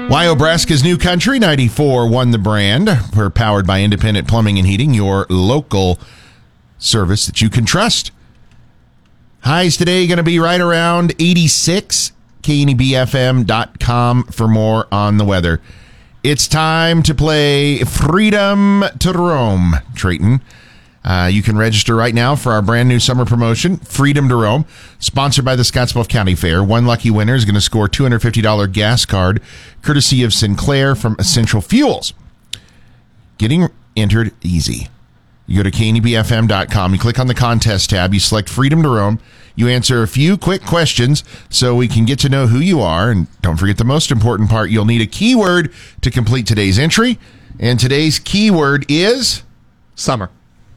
Wyobraska's New Country 94.1 The Brand. We're powered by Independent Plumbing and Heating, your local service that you can trust. Highs today going to be right around 86. KNEBFM.com for more on the weather. It's time to play Freedom to Roam, Trayton. You can register right now for our brand new summer promotion, Freedom to Roam, sponsored by the Scottsbluff County Fair. One lucky winner is going to score a $250 gas card, courtesy of Sinclair from Essential Fuels. Getting entered easy. You go to KNEBFM.com, you click on the contest tab, you select Freedom to Roam, you answer a few quick questions so we can get to know who you are, and don't forget the most important part, you'll need a keyword to complete today's entry, and today's keyword is... Summer.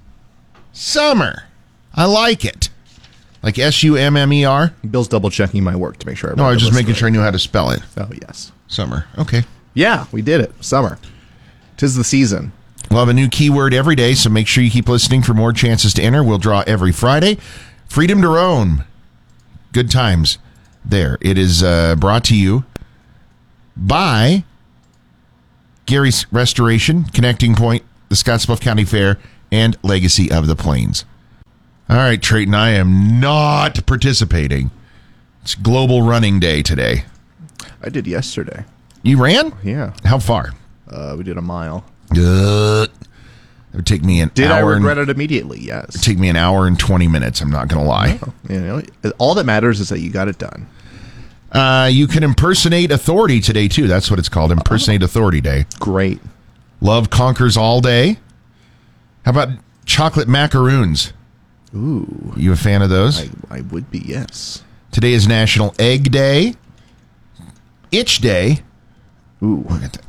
Summer. I like it. Like S-U-M-M-E-R? Bill's double-checking my work to make sure. No, I was just making sure I knew how to spell it. Oh, yes. Summer. Okay. Yeah, we did it. Summer. 'Tis the season. We'll have a new keyword every day, so make sure you keep listening for more chances to enter. We'll draw every Friday. Freedom to Roam. Good times there. It is brought to you by Gary's Restoration, Connecting Point, the Scottsbluff County Fair, and Legacy of the Plains. All right, Trayton, I am not participating. It's Global Running Day today. I did yesterday. You ran? Yeah. How far? We did a mile. It would take me an hour. Did I regret it immediately? Yes. It would take me an hour and 20 minutes. I'm not going to lie. Oh, you know, all that matters is that you got it done. You can impersonate authority today, too. That's what it's called, Impersonate Authority Day. Great. Love conquers all day. How about chocolate macaroons? Ooh. You a fan of those? I would be, yes. Today is National Egg Day. Itch Day. Ooh.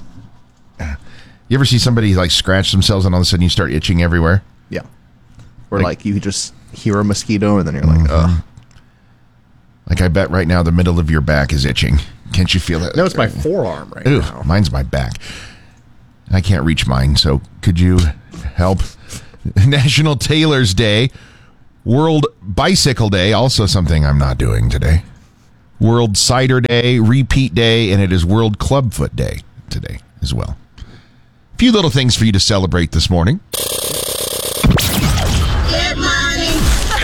You ever see somebody like scratch themselves and all of a sudden you start itching everywhere? Yeah. Or like you just hear a mosquito and then you're like, ugh. Like I bet right now the middle of your back is itching. Can't you feel it? No, it's my forearm right now. Mine's my back. I can't reach mine, so could you help? National Tailor's Day. World Bicycle Day, also something I'm not doing today. World Cider Day, Repeat Day, and it is World Clubfoot Day today as well. A few little things for you to celebrate this morning. Good morning.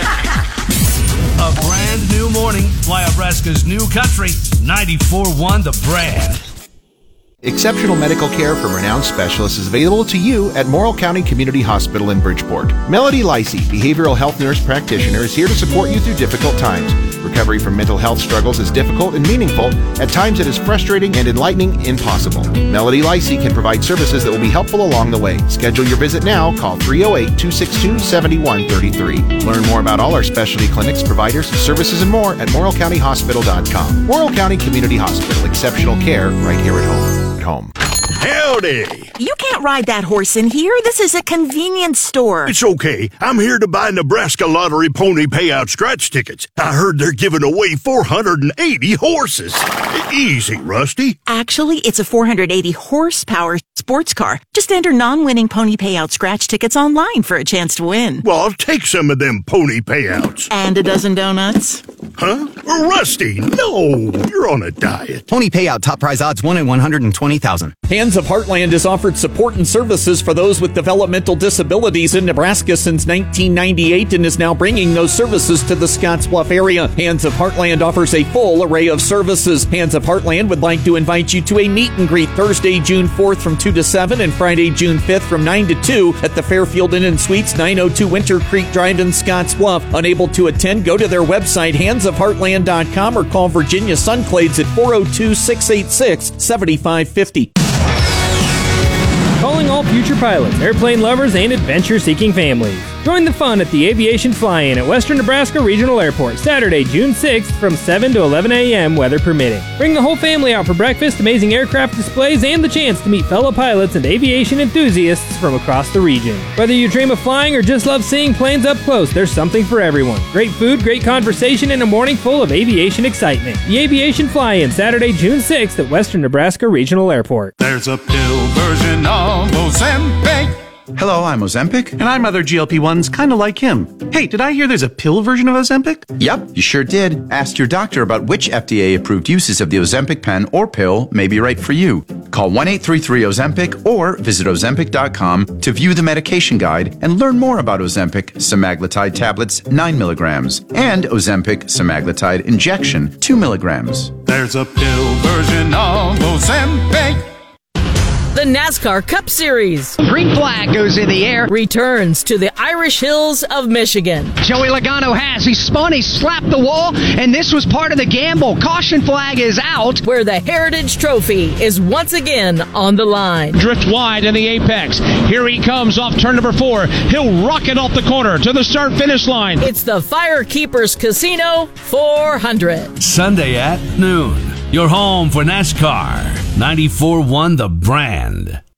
A brand new morning. Wyobraska's New Country 94.1 The Brand. Exceptional medical care from renowned specialists is available to you at Morrill County Community Hospital in Bridgeport. Melody Licey, behavioral health nurse practitioner, is here to support you through difficult times. Recovery from mental health struggles is difficult and meaningful. At times it is frustrating and enlightening impossible. Melody Licey can provide services that will be helpful along the way. Schedule your visit now. Call 308-262-7133. Learn more about all our specialty clinics, providers, services, and more at morrillcountyhospital.com. Morrill County Community Hospital. Exceptional care right here at home. Howdy. You can't ride that horse in here. This is a convenience store. It's okay. I'm here to buy Nebraska Lottery Pony Payout scratch tickets. I heard they're giving away 480 horses. Easy, Rusty. Actually, it's a 480 horsepower sports car. Just enter non-winning pony payout scratch tickets online for a chance to win. Well, I'll take some of them pony payouts. And a dozen donuts. Huh? Rusty, no. You're on a diet. Pony payout top prize odds 1 in 120,000. Hands of Heartland has offered support and services for those with developmental disabilities in Nebraska since 1998 and is now bringing those services to the Scottsbluff area. Hands of Heartland offers a full array of services. Hands of Heartland would like to invite you to a meet and greet Thursday, June 4th from 2 to 7 and Friday, June 5th from 9 to 2 at the Fairfield Inn and Suites, 902 Winter Creek Drive in Scottsbluff. Unable to attend? Go to their website, handsofheartland.com, or call Virginia Sunclades at 402-686-7550. Calling all future pilots, airplane lovers, and adventure-seeking families. Join the fun at the Aviation Fly-In at Western Nebraska Regional Airport, Saturday, June 6th from 7 to 11 a.m., weather permitting. Bring the whole family out for breakfast, amazing aircraft displays, and the chance to meet fellow pilots and aviation enthusiasts from across the region. Whether you dream of flying or just love seeing planes up close, there's something for everyone. Great food, great conversation, and a morning full of aviation excitement. The Aviation Fly-In, Saturday, June 6th at Western Nebraska Regional Airport. There's a pill version of Ozempic Hello, I'm Ozempic. And I'm other GLP-1s kind of like him. Hey, did I hear there's a pill version of Ozempic? Yep, you sure did. Ask your doctor about which FDA-approved uses of the Ozempic pen or pill may be right for you. Call 1-833-OZEMPIC or visit Ozempic.com to view the medication guide and learn more about Ozempic semaglutide tablets 9 milligrams and Ozempic semaglutide injection 2 milligrams. There's a pill version of Ozempic. The NASCAR Cup Series. Green flag goes in the air. Returns to the Irish Hills of Michigan. Joey Logano has. He spun, he slapped the wall, and this was part of the gamble. Caution flag is out. Where the Heritage Trophy is once again on the line. Drift wide in the apex. Here he comes off turn number 4. He'll rocket off the corner to the start-finish line. It's the Firekeepers Casino 400. Sunday at noon. Your home for NASCAR. 94.1 The Brand.